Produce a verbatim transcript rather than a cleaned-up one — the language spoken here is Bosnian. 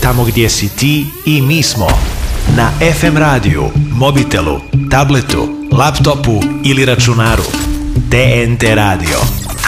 tamo gdje si ti i mi smo. Na ef em radiju, mobitelu, tabletu, laptopu ili računaru. te en te radio.